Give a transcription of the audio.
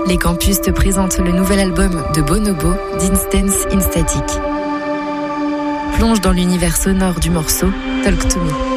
les campus te présentent le nouvel album de Bonobo, d'Instance in Static. Plonge dans l'univers sonore du morceau Talk to Me.